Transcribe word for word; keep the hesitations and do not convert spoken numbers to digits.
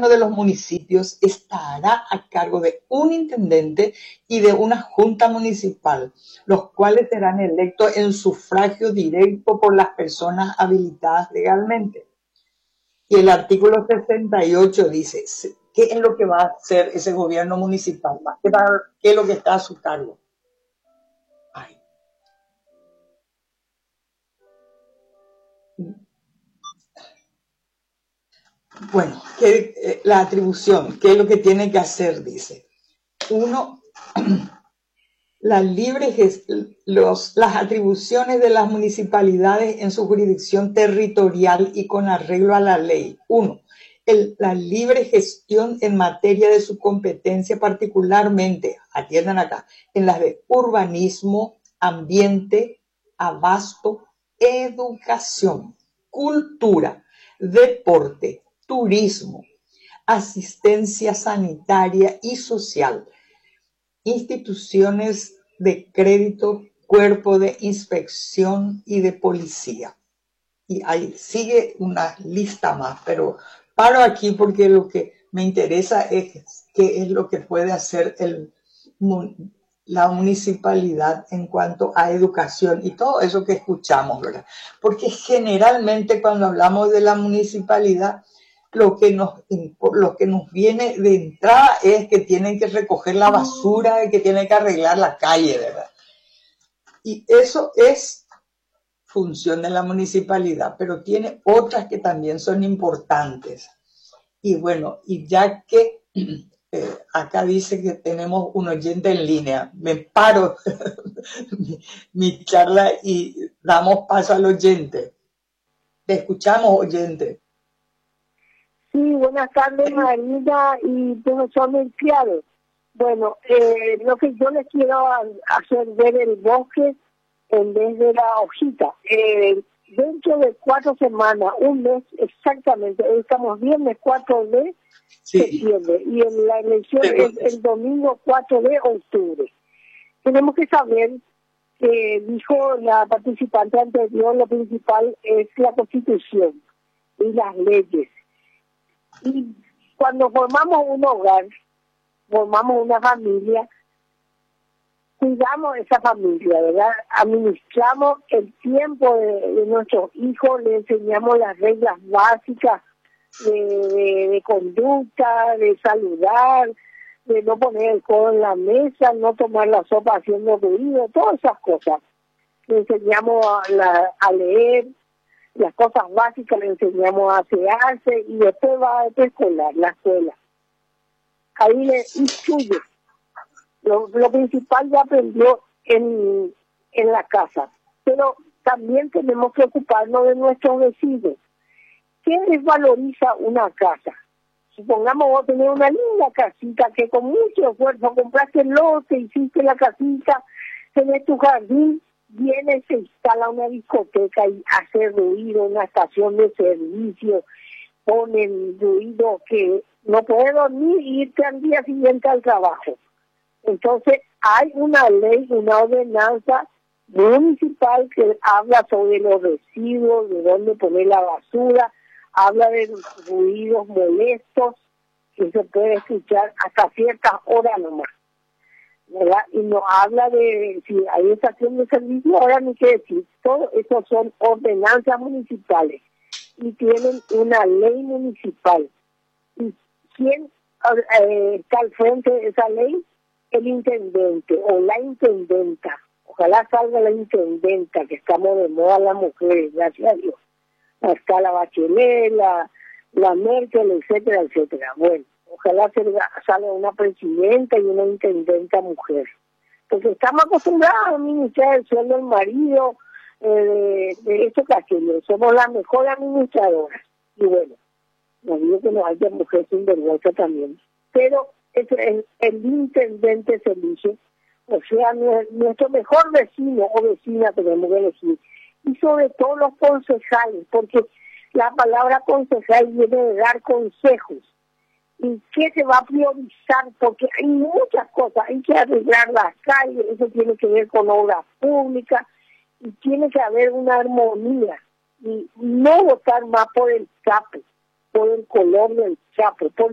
gobierno de los municipios estará a cargo de un intendente y de una junta municipal, los cuales serán electos en sufragio directo por las personas habilitadas legalmente. Y el artículo sesenta y ocho dice, ¿qué es lo que va a hacer ese gobierno municipal? ¿Qué, va, qué es lo que está a su cargo? Ay. Bueno, ¿qué, eh, la atribución, ¿qué es lo que tiene que hacer? Dice, uno, la libre gest- los, las atribuciones de las municipalidades en su jurisdicción territorial y con arreglo a la ley. Uno, el, la libre gestión en materia de su competencia, particularmente, atiendan acá, en las de urbanismo, ambiente, abasto, educación, cultura, deporte, turismo, asistencia sanitaria y social, instituciones de crédito, cuerpo de inspección y de policía. Y ahí sigue una lista más, pero paro aquí porque lo que me interesa es qué es lo que puede hacer el, la municipalidad en cuanto a educación y todo eso que escuchamos, ¿verdad? Porque generalmente cuando hablamos de la municipalidad, lo que nos, lo que nos viene de entrada es que tienen que recoger la basura y que tienen que arreglar la calle, ¿verdad? Y eso es función de la municipalidad, pero tiene otras que también son importantes. Y bueno, y ya que eh, acá dice que tenemos un oyente en línea, me paro mi, mi charla y damos paso al oyente. Te escuchamos, oyente. Sí, buenas tardes, Marina y profesor Melquiades. Bueno, eh, lo que yo les quiero hacer ver el bosque en vez de la hojita. Eh, dentro de cuatro semanas, un mes exactamente, estamos viernes cuatro de Sí. septiembre y en la elección Sí. es el domingo cuatro de octubre. Tenemos que saber que dijo la participante anterior, lo principal es la Constitución y las leyes. Y cuando formamos un hogar, formamos una familia, cuidamos esa familia, ¿verdad? Administramos el tiempo de, de nuestros hijos, le enseñamos las reglas básicas de, de, de conducta, de saludar, de no poner el codo en la mesa, no tomar la sopa haciendo ruido, todas esas cosas. Le enseñamos a, la, a leer, las cosas básicas le enseñamos a asearse y después va a preescolar, la escuela. Ahí le instruye. Lo, lo principal ya aprendió en, en la casa. Pero también tenemos que ocuparnos de nuestros vecinos. ¿Qué les valoriza una casa? Supongamos vos tenés una linda casita que con mucho esfuerzo compraste el lote, hiciste la casita, tenés tu jardín, viene, se instala una discoteca y hace ruido, una estación de servicio, ponen ruido que no puedes dormir y irte al día siguiente al trabajo. Entonces hay una ley, una ordenanza municipal que habla sobre los residuos, de dónde poner la basura, habla de los ruidos molestos que se puede escuchar hasta ciertas horas nomás, ¿verdad? Y nos habla de si hay estación de servicio, ahora ni qué decir, todo eso son ordenanzas municipales y tienen una ley municipal. ¿Y quién eh, está al frente de esa ley? El intendente o la intendenta. Ojalá salga la intendenta, que estamos de moda las mujeres, gracias a Dios. Está la Bachelet, la, la Merkel, etcétera, etcétera. Bueno, ojalá salga, salga una presidenta y una intendenta mujer. Porque estamos acostumbrados a administrar el sueldo del marido, eh, de, de esto que hacemos. Somos las mejores administradoras. Y bueno, no digo que no haya mujeres sin vergüenza también. Pero es el, el intendente se elige, o sea, nuestro mejor vecino o vecina tenemos que elegir. Y sobre todo los concejales, porque la palabra concejal viene de dar consejos. ¿Y qué se va a priorizar? Porque hay muchas cosas, hay que arreglar las calles, eso tiene que ver con obras públicas, y tiene que haber una armonía, y no votar más por el chapo, por el color del chapo, por